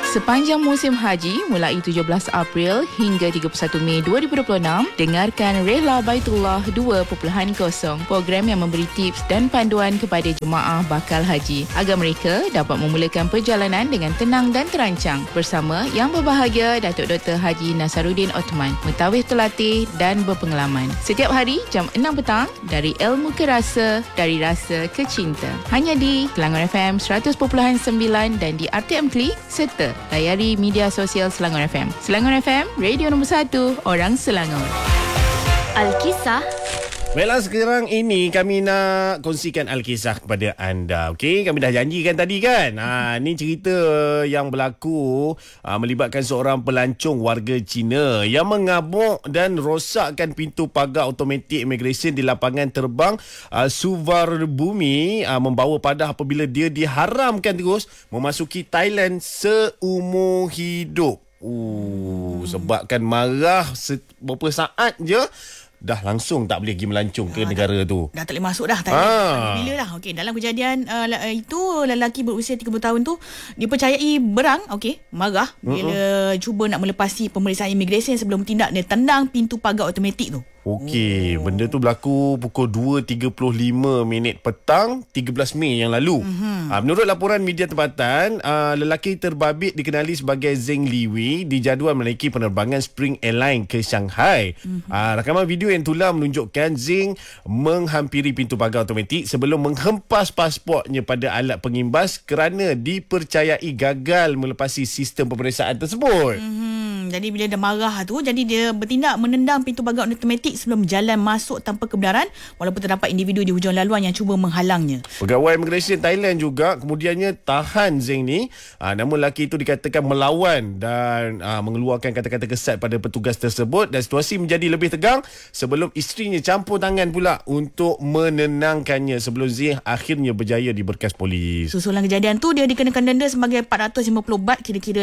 Sepanjang musim haji mulai 17 April hingga 31 Mei 2026, dengarkan Rehla Baitullah 2.0, program yang memberi tips dan panduan kepada jemaah bakal haji agar mereka dapat memulakan perjalanan dengan tenang dan terancang bersama Yang Berbahagia Datuk Dr. Haji Nasaruddin Othman, mutawif terlatih dan berpengalaman. Setiap hari jam 6 petang, dari ilmu ke rasa, dari rasa ke cinta. Hanya di Selangor FM 100.9 dan di RTM Klik, serta layari media sosial Selangor FM. Selangor FM, radio nombor 1 orang Selangor. Alkisah. Baiklah, sekarang ini kami nak kongsikan Alkisah kepada anda. Okey, kami dah janjikan tadi kan. Ni cerita yang berlaku melibatkan seorang pelancong warga Cina yang mengamuk dan rosakkan pintu pagar automatik immigration di lapangan terbang Suvarnabhumi, membawa padah apabila dia diharamkan terus memasuki Thailand seumur hidup. Sebabkan marah beberapa saat je, dah langsung tak boleh pergi melancong ke negara tu. Dah tak boleh masuk dah Thailand. Bila dah. Okey, dalam kejadian itu, lelaki berusia 30 tahun tu dipercayai berang, marah bila cuba nak melepasi pemeriksaan imigresen sebelum tindak dia tendang pintu pagar automatik tu. Okey, benda tu berlaku pukul 2.35 petang 13 Mei yang lalu. Menurut laporan media tempatan, lelaki terbabit dikenali sebagai Zeng Liwi dijadual menaiki penerbangan Spring Airline ke Shanghai. Rakaman video yang tular menunjukkan Zeng menghampiri pintu pagar automatik sebelum menghempas pasportnya pada alat pengimbas kerana dipercayai gagal melepasi sistem pemeriksaan tersebut. Jadi bila dia marah tu, jadi dia bertindak menendang pintu pagar automatik sebelum jalan masuk tanpa kebenaran, walaupun terdapat individu di hujung laluan yang cuba menghalangnya. Pegawai Immigration Thailand juga kemudiannya tahan Zeng ni. Namun lelaki itu dikatakan melawan dan mengeluarkan kata-kata kesat pada petugas tersebut, dan situasi menjadi lebih tegang sebelum isterinya campur tangan pula untuk menenangkannya sebelum Zeng akhirnya berjaya diberkas polis. Susulan kejadian tu, dia dikenakan denda sebagai 450 baht, kira-kira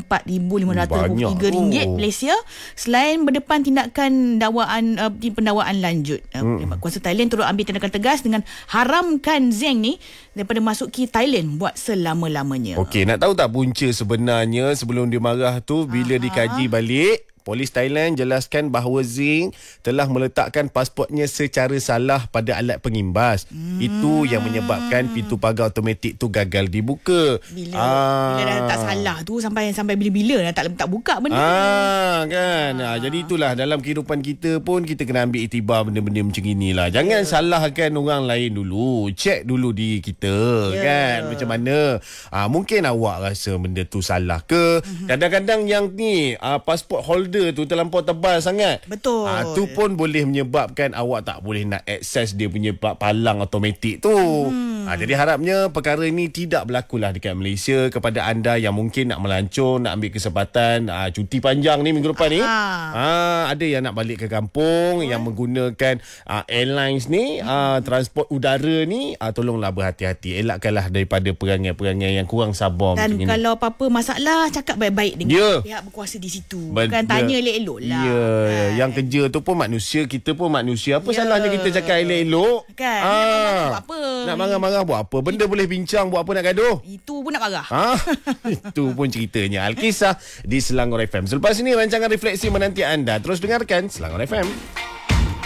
RM54,523 Malaysia, selain berdepan tindakan pendakwaan lanjut. Kuasa Thailand turut ambil tindakan tegas dengan haramkan Zeng ni daripada masuki Thailand buat selama-lamanya. Okey, nak tahu tak punca sebenarnya sebelum dia marah tu? Bila dikaji balik, polis Thailand jelaskan bahawa Zeng telah meletakkan pasportnya secara salah pada alat pengimbas. Itu yang menyebabkan pintu pagar automatik tu gagal dibuka. Bila dah tak salah tu, sampai bila-bila dah tak buka benda ni. Jadi itulah, dalam kehidupan kita pun kita kena ambil iktibar benda-benda macam inilah. Jangan salahkan orang lain dulu. Check dulu diri kita kan. Macam mana? Mungkin awak rasa benda tu salah ke? Kadang-kadang yang ni pasport holder tu terlampau tebal sangat. Betul. Tu pun boleh menyebabkan awak tak boleh nak akses dia punya palang automatik tu. Jadi harapnya perkara ini tidak berlakulah dekat Malaysia. Kepada anda yang mungkin nak melancong, nak ambil kesempatan cuti panjang ni minggu depan ni, ada yang nak balik ke kampung, yang menggunakan airlines ni, transport udara ni, tolonglah berhati-hati. Elakkanlah daripada perangai-perangai yang kurang sabar. Dan kalau apa-apa masalah, cakap baik-baik dengan pihak berkuasa di situ. Bukan tanya elok-elok lah. Yang kerja tu pun manusia, kita pun manusia. Apa salahnya kita cakap elok-elok? Kan? Nak marah buat apa? Nak marah-marah buat apa? Benda boleh bincang, buat apa nak gaduh? Itu pun nak marah. Itu pun ceritanya. Alkisah di Selangor FM. Selepas ini rancangan refleksi menanti anda. Terus dengarkan Selangor FM.